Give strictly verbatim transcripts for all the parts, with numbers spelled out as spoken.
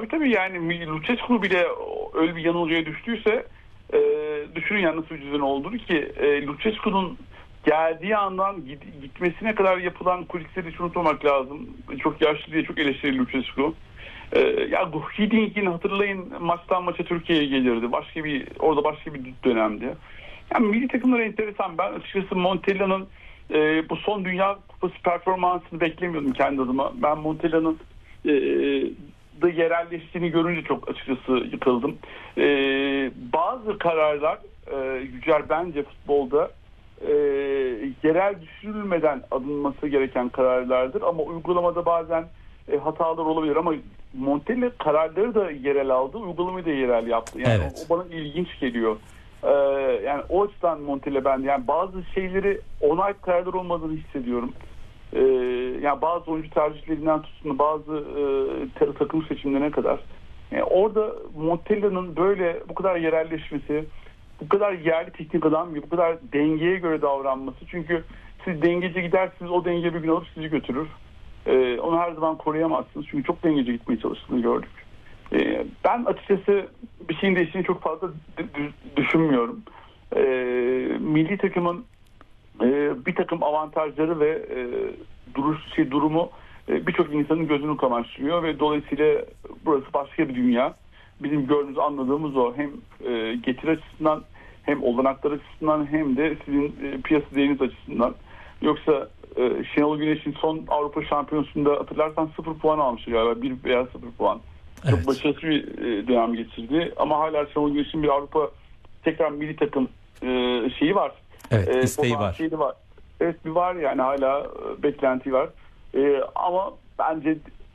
Tabii tabii, yani Lucescu bile öyle bir yanılgıya düştüyse e, düşünün yani nasıl bir düzen olduğunu ki e, Lucescu'nun geldiği andan gitmesine kadar yapılan kulisleri hiç unutmamak lazım. Çok yaşlı diye çok eleştirili Lucescu. Ee, ya Hiddink hatırlayın, maçtan maça Türkiye'ye gelirdi. Başka bir orada başka bir dönemdi. Yani milli takımlar enteresan. Ben açıkçası Montella'nın e, bu son Dünya Kupası performansını beklemiyordum kendi adıma. Ben Montella'nın e, da yerelleştiğini görünce çok açıkçası yıkıldım. E, bazı kararlar e, Yücel bence futbolda e, yerel düşünülmeden alınması gereken kararlardır ama uygulamada bazen e, hatalar olabilir ama Montella kararları da yerel aldı, uygulamayı da yerel yaptı. Yani evet. o, o bana ilginç geliyor. Ee, yani o açıdan Montella ben yani bazı şeyleri onay kararları olmadığını hissediyorum. Ee, yani bazı oyuncu tercihlerinden tutun bazı e, takım seçimlerine kadar. Yani orada Montella'nın böyle bu kadar yerelleşmesi, bu kadar yerli teknik adam gibi bu kadar dengeye göre davranması. Çünkü siz dengeci gidersiniz, o denge bir gün alıp sizi götürür. Ee, onu her zaman koruyamazsınız. Çünkü çok dengeci gitmeye çalıştığını gördük. Ee, ben açıkçası bir şeyin değiştiğini çok fazla düşünmüyorum. Ee, milli takımın e, bir takım avantajları ve e, duruş şey durumu e, birçok insanın gözünü kamaştırıyor ve dolayısıyla burası başka bir dünya. Bizim gördüğümüz, anladığımız o. Hem e, getiri açısından hem olanaklar açısından hem de sizin e, piyasa değeriniz açısından. Yoksa e, Şenol Güneş'in son Avrupa Şampiyonası'nda hatırlarsan sıfır puan almıştı galiba. Bir veya sıfır puan. Evet. Çok başarılı bir e, dönem geçirdi. Ama hala Şenol Güneş'in bir Avrupa tekrar milli takım e, şeyi var. Evet, e, isteği var. Şeyi var. Evet, bir var yani hala e, beklenti var. E, ama bence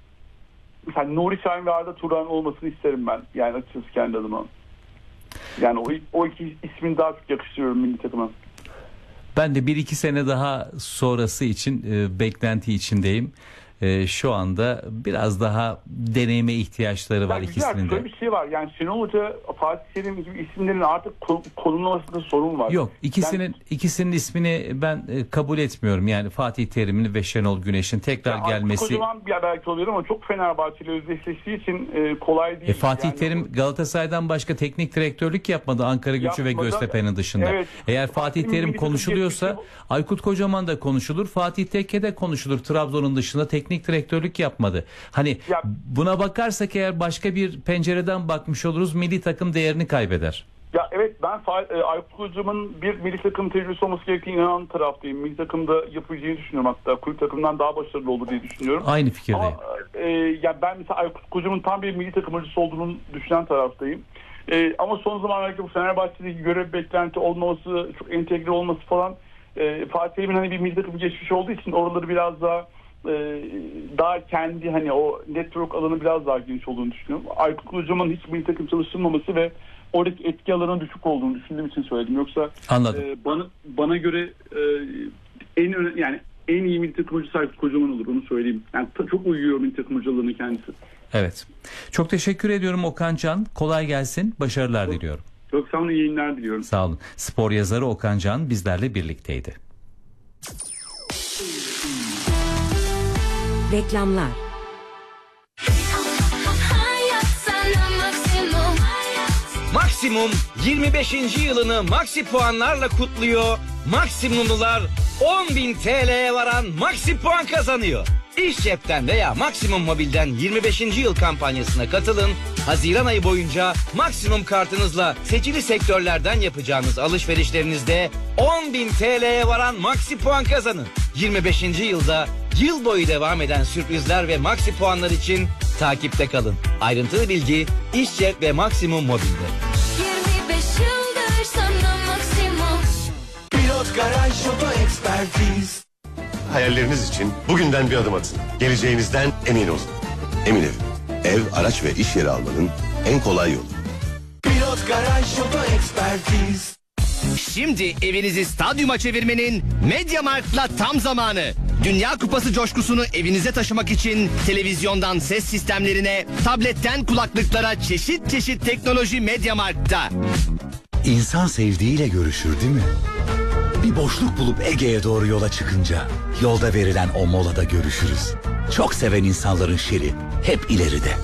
mesela Nuri Şahin ve Arda Turan olmasını isterim ben. Yani açıkçası kendi adıma. Yani o, o iki ismini daha çok yakıştırıyorum milli takıma. Ben de bir iki sene daha sonrası için e, beklenti içindeyim. E, şu anda biraz daha deneyime ihtiyaçları var yani ikisinin güzel, de. Şöyle bir şey var. Yani Şenol Hoca, Fatih Terim gibi isimlerin artık konulmasında sorun var. Yok, ikisinin yani, ikisinin ismini ben e, kabul etmiyorum. Yani Fatih Terim'in ve Şenol Güneş'in tekrar yani gelmesi. Kocaman bir belki oluyor ama çok Fenerbahçe ile özdeşleştiği için e, kolay değil. E, Fatih yani, Terim Galatasaray'dan başka teknik direktörlük yapmadı Ankara Gücü ve Göztepe'nin dışında. Evet, Eğer Fatih Terim konuşuluyorsa Aykut Kocaman da konuşulur. Fatih Tekke de konuşulur. Trabzon'un dışında teknik direktörlük yapmadı. Hani ya, buna bakarsak eğer başka bir pencereden bakmış oluruz, milli takım değerini kaybeder. Ya evet, ben e, Aykut Hocam'ın bir milli takım tecrübesi olması gerektiğine inanan taraftayım. Milli takımda yapacağını düşünüyorum, hatta kulüp takımından daha başarılı olur diye düşünüyorum. Aynı fikirdeyim. Ama e, ya ben mesela Aykut Hocam'ın tam bir milli takım hocası olduğunu düşünen taraftayım. E, ama son zamanlarda bu Fenerbahçe'deki görev beklenti olmaması, çok entegre olması falan, e, Fatih Terim'in hani bir milli takım geçmiş olduğu için oraları biraz daha e, daha kendi hani o network alanı biraz daha geniş olduğunu düşünüyorum. Aykut Hocam'ın hiç milli takım çalıştırmaması ve oradaki etki alanının düşük olduğunu düşündüğüm için söyledim. Yoksa e, bana bana göre e, en önemli, yani en iyi milli takım hocası Aykut Kocaman olur, onu söyleyeyim. Yani çok uyuyor milli takım hocalığına kendisi. Evet. Çok teşekkür ediyorum Okan Can. Kolay gelsin. Başarılar çok, diliyorum. Çok sağ olun, iyi yayınlar diliyorum. Sağ olun. Spor yazarı Okan Can bizlerle birlikteydi. Reklamlar. Maksimum yirmi beşinci yılını Maxi puanlarla kutluyor. Maksimumlular on bin T L'ye varan Maxi puan kazanıyor. İş cepten veya Maksimum Mobil'den yirmi beşinci yıl kampanyasına katılın. Haziran ayı boyunca Maksimum kartınızla seçili sektörlerden yapacağınız alışverişlerinizde on bin T L'ye varan Maxi puan kazanın. yirmi beşinci yılda yıl boyu devam eden sürprizler ve Maxi puanlar için takipte kalın. Ayrıntılı bilgi İş Cep ve Maksimum Mobil'de. yirmi beş yıldır sana Maksimum. Pilot Garaj Oto Ekspertiz. Hayalleriniz için bugünden bir adım atın. Geleceğinizden emin olun. Emin Ev. Ev, araç ve iş yeri almanın en kolay yolu. Pilot Garaj Oto Ekspertiz. Şimdi evinizi stadyuma çevirmenin MediaMarkt'la tam zamanı. Dünya Kupası coşkusunu evinize taşımak için televizyondan ses sistemlerine, tabletten kulaklıklara çeşit çeşit teknoloji MediaMarkt'ta. İnsan sevdiğiyle görüşür değil mi? Bir boşluk bulup Ege'ye doğru yola çıkınca yolda verilen o molada görüşürüz. Çok seven insanların şeri hep ileride.